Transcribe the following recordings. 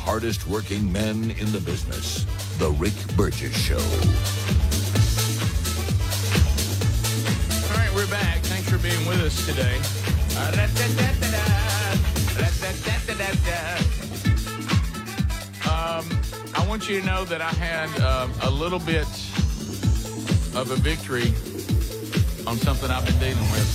hardest working men in the business. The Rick Burgess Show. All right, we're back. Thanks for being with us today. I want you to know that I had a little bit of a victory on something I've been dealing with.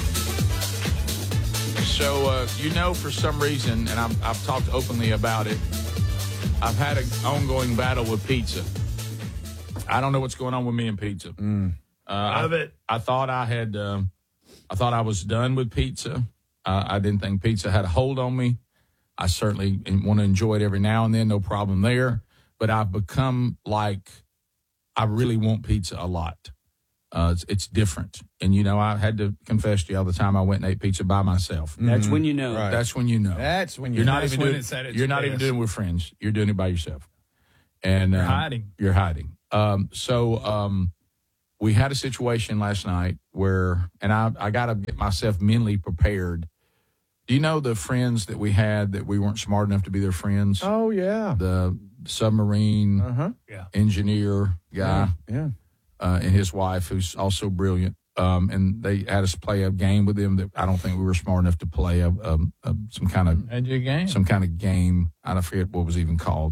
So, for some reason, and I've talked openly about it, I've had an ongoing battle with pizza. I don't know what's going on with me and pizza. Love it. I thought I was done with pizza. I didn't think pizza had a hold on me. I certainly want to enjoy it every now and then, no problem there. But I've become like, I really want pizza a lot. It's different. And, I had to confess to you all the time I went and ate pizza by myself. That's when you know. Right. That's when you know. That's when You're not that's even when doing it's at its You're not even best. doing it with friends. You're doing it by yourself. And You're hiding. You're hiding. We had a situation last night where, and I got to get myself mentally prepared. Do you know the friends that we had that we weren't smart enough to be their friends? Oh, yeah. The submarine engineer guy and his wife, who's also brilliant. And they had us play a game with them that I don't think we were smart enough to play some kind of game. I don't forget what it was even called.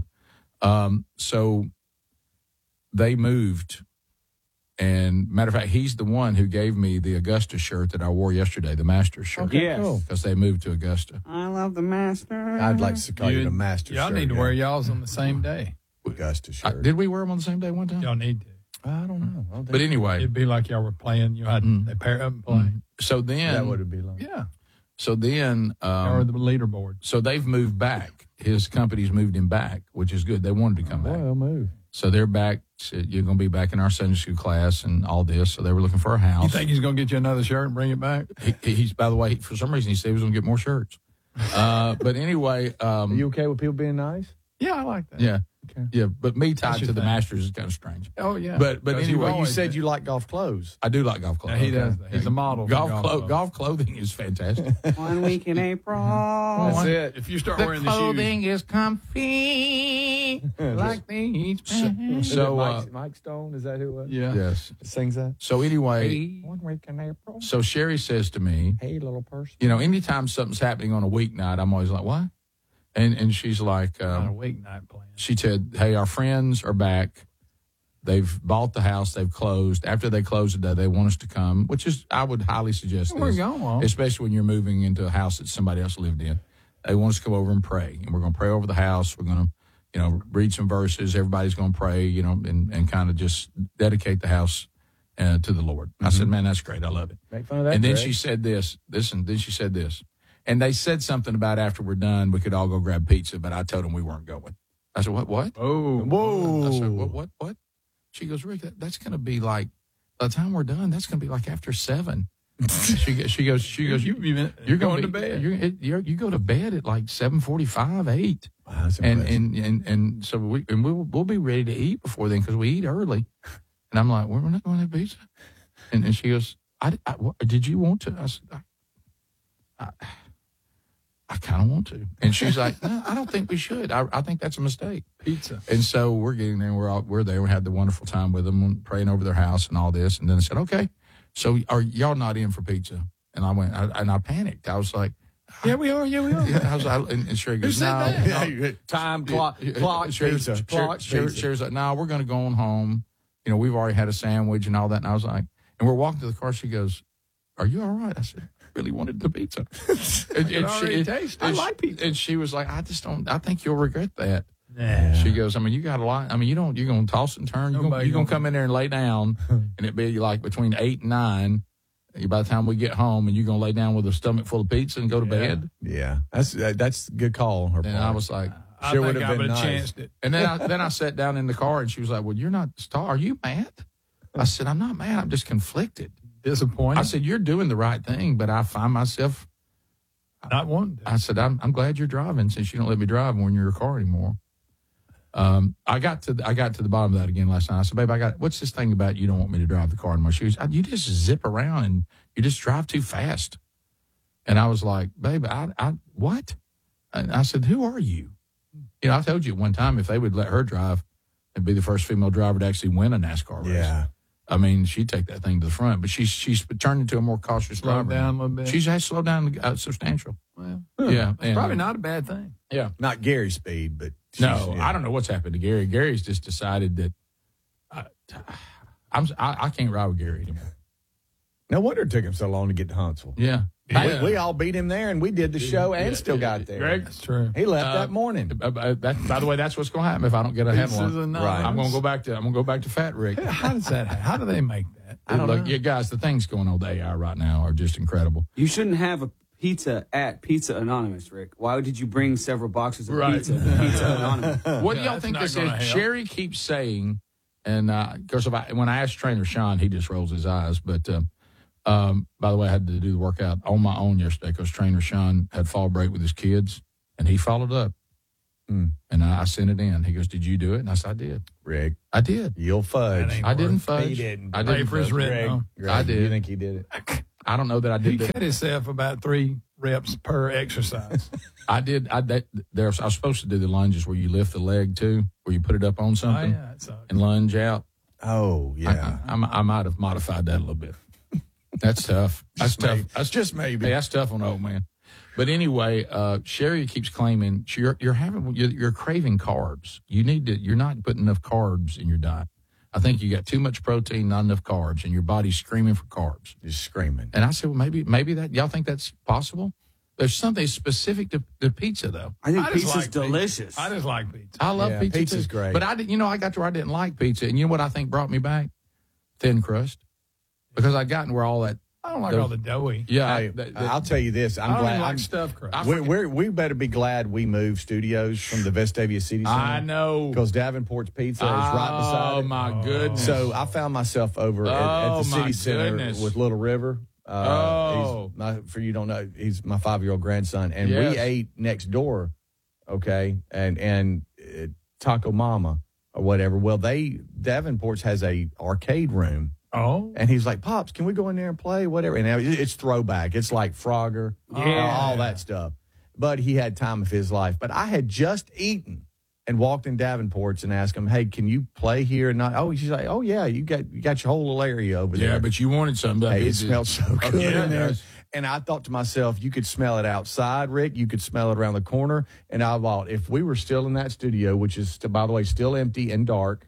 So they moved. And matter of fact, he's the one who gave me the Augusta shirt that I wore yesterday, the Masters shirt. Okay, yes. Cool. Because they moved to Augusta. I love the Masters. I'd like to call you the Master Y'all shirt. need to wear y'all's on the same day. Augusta shirt. Did we wear them on the same day one time? Y'all need to. I don't know. But anyway. It'd be like y'all were playing. You had they pair up and play. So then. That would it be like. Yeah. So then. Y'all were the leaderboard. So they've moved back. His company's moved him back, which is good. They wanted to come back. Well, move. So they're back. Said, you're going to be back in our Sunday school class and all this. So they were looking for a house. You think he's going to get you another shirt and bring it back? He's, by the way, for some reason, he said he was going to get more shirts. But anyway. Are you okay with people being nice? Yeah, I like that. Yeah. Okay. Yeah, but me tied to the thing. Masters is kind of strange. Oh, yeah. But anyway, You said you like golf clothes. I do like golf clothes. Yeah, he does. He's a model. For Golf clothing is fantastic. 1 week in April. That's it. If you start The wearing the shoes. clothing is comfy, like the So, Mike Stone, is that who it was? Yeah. yes. Sings that? So anyway, 1 week in April. so Sherry says to me, Hey, little person. anytime something's happening on a weeknight, I'm always like, what? And she's like, Not a weeknight plan. she said, hey, our friends are back. They've bought the house. They've closed. After they close today, they want us to come, which is, I would highly suggest We're this, going. especially when you're moving into a house that somebody else lived in. They want us to come over and pray. And we're going to pray over the house. We're going to, read some verses. Everybody's going to pray, and kind of just dedicate the house to the Lord. I said, man, that's great. I love it. Make fun of that. And then Greg. she said this. Listen, then she said this. And they said something about after we're done, we could all go grab pizza, but I told them we weren't going. I said, what? Oh. Whoa. I said, what? She goes, Rick, that's going to be like, by the time we're done, that's going to be like after 7. she goes, You're going to bed. You go to bed at like 7:45, 8. Wow, that's impressive. And so we'll be ready to eat before then because we eat early. And I'm like, we're not going to have pizza. And she goes, did you want to? I said, I kind of want to. And she's like, no, I don't think we should. I think that's a mistake. Pizza. And so we're getting there. We're there. We had the wonderful time with them, praying over their house and all this. And then I said, okay, so are y'all not in for pizza? And I went, and I panicked. I was like, Yeah, we are. yeah, I was like, and Sherry goes, no. Time clock. Sherry's like, no, we're going to go on home. We've already had a sandwich and all that. And I was like, and we're walking to the car. She goes, are you all right? I said, really wanted the pizza. I like pizza. And she was like, I think you'll regret that. Nah. She goes, you got a lot. You're going to toss and turn. You're going to come in there and lay down, and it'd be like between 8 and 9. By the time we get home, and you're going to lay down with a stomach full of pizza and go to bed. Yeah, that's a good call on her part. And I was like, I Sure think would have I been would have nice. chanced it. and then I sat down in the car, and she was like, well, you're not, are you mad? I said, I'm not mad. I'm just conflicted. Disappointed. I said, you're doing the right thing, but I find myself, Not wanting to. I said, I'm glad you're driving since you don't let me drive when you're in your car anymore. I got to the bottom of that again last night. I said, babe, what's this thing about you don't want me to drive the car anymore? She goes, you just zip around and you just drive too fast. And I was like, babe, what? And I said, who are you? I told you one time if they would let her drive and be the first female driver to actually win a NASCAR race. Yeah. I mean, she'd take that thing to the front, but she's turned into a more cautious driver. Slowed down a little bit. She's had slowed down substantial. Well, yeah. it's probably not a bad thing. Yeah. Not Gary's speed, but No, I don't know what's happened to Gary. Gary's just decided that I can't ride with Gary anymore. No wonder it took him so long to get to Huntsville. Yeah. We all beat him there, and we did the show and still got there. Greg, That's true. He left that morning. by the way, that's what's going to happen if I don't get a handle on it. Right. I'm going to go back to Fat Rick. How does that happen? How do they make that? I don't know. Yeah, guys, the things going on with AI right now are just incredible. You shouldn't have a pizza at Pizza Anonymous, Rick. Why did you bring several boxes of pizza to Pizza Anonymous? What do y'all think this is? Sherry keeps saying, and of course, when I asked Trainer Sean, he just rolls his eyes. But by the way, I had to do the workout on my own yesterday because Trainer Sean had fall break with his kids, and he followed up. And I sent it in. He goes, "Did you do it?" And I said, "I did." Rick, I did. you'll fudge. I didn't fudge. He didn't. I didn't Paper is fudge. written. Greg, I did. You think he did it? I don't know that I He did that. cut himself about 3 reps per exercise. I did. I was supposed to do the lunges where you lift the leg too, where you put it up on something and lunge out. Oh, yeah. I might have modified that a little bit. That's tough. That's tough. That's just maybe. Hey, that's tough on the old man. But anyway, Sherry keeps claiming you're craving carbs. You're not putting enough carbs in your diet. I think you got too much protein, not enough carbs, and your body's screaming for carbs. Just screaming. And I said, well, maybe that y'all think that's possible. There's something specific to pizza, though. I think I just pizza's like delicious. Pizza. I just like pizza. I love pizza. Pizza's too. great. But I got to where I didn't like pizza, and you know what I think brought me back? Thin crust, because I'd gotten where all that. I don't like all the doughy. Yeah, Hey, I'll tell you this. I'm I don't glad. even like I'm- stuffed crust. we better be glad we moved studios from the Vestavia City Center. I know. Because Davenport's Pizza is right beside Oh, it. my goodness. So I found myself over at Oh, the my City Center goodness. with Little River. For you don't know, he's my 5-year-old grandson, and Yes. we ate next door, okay, and Taco Mama or whatever. Well, Davenport's has a arcade room. Oh. And he's like, "Pops, can we go in there and play? Whatever." And now it's throwback. It's like Frogger, all that stuff. But he had time of his life. But I had just eaten and walked in Davenport's and asked him, "Hey, can you play here?" And not, she's like, "Oh yeah, you got your whole little area over there." Yeah, but you wanted something. Hey, it smelled so good yeah, in there. it does. And I thought to myself, you could smell it outside, Rick. You could smell it around the corner. And I thought, if we were still in that studio, which is, by the way, still empty and dark,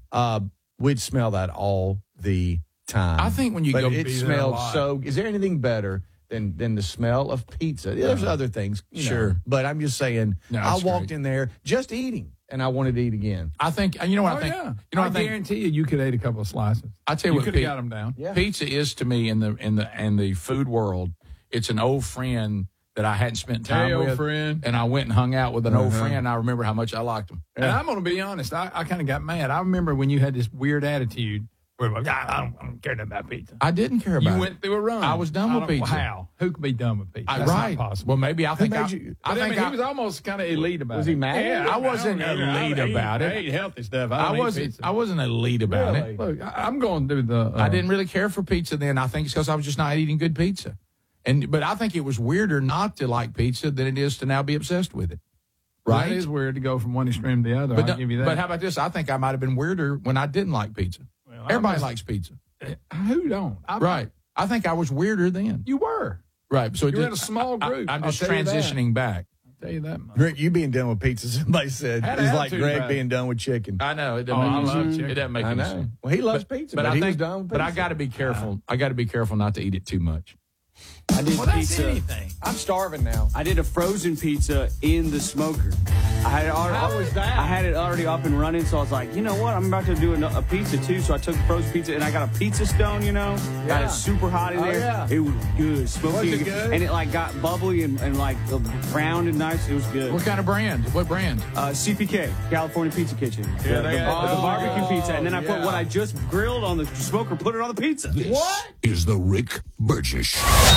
we'd smell that all the time. I think when you but go, it be there a smelled lot. so. Is there anything better than the smell of pizza? There's other things, Sure. but I'm just saying. No, I it's walked great. in there just eating, and I wanted to eat again. I think you know what I think. Yeah. You know what I think. guarantee you could eat a couple of slices. I tell you You what, could have got them down. Yeah. pizza is to me in the food world. It's an old friend that I hadn't spent time Hey, old with, friend. and I went and hung out with an old friend. And I remember how much I liked him. And I'm going to be honest. I kind of got mad. I remember when you had this weird attitude where like, I don't care nothing about pizza. I didn't care about You it. went through a run. I was done with don't- pizza. How? Who could be done with pizza? That's right. not possible. Well, maybe I think made you- I But think he was almost kind of elite about it. Was he mad? Yeah, I wasn't elite about it. I ate healthy stuff. I wasn't elite about Really? it. Look, I'm going to do the. I didn't really care for pizza then. I think it's because I was just not eating good pizza. But I think it was weirder not to like pizza than it is to now be obsessed with it. Right? That is weird to go from one extreme to the other. I'll give you that. But how about this? I think I might have been weirder when I didn't like pizza. Well, Everybody likes pizza. Who don't? Right. I think I was weirder then. You were. Right. So You're in a small group. I'm I'll just tell you that. transitioning back. I'll tell you that much. Rick, you being done with pizza, somebody said, Had is an like attitude Greg about it. being done with chicken. I know. It Oh, doesn't I make love any sense. chicken. It doesn't make I any know. sense. Well, he loves pizza, but I he think, was done with but I pizza. got to be careful. I got to be careful not to eat it too much. I did Well, that's pizza. anything. I'm starving now. I did a frozen pizza in the smoker. I had it already, How was that? I had it already up and running, so I was like, you know what? I'm about to do a pizza too. So I took the frozen pizza and I got a pizza stone, Got Yeah. it super hot in Oh, there. yeah. It was good, smoky, Was it good? and it like got bubbly and like browned and nice. It was good. What kind of brand? What brand? CPK, California Pizza Kitchen. Yeah, the they had- barbecue pizza, and then I put yeah. what I just grilled on the smoker, put it on the pizza. What? Is the Rick Burgess Show.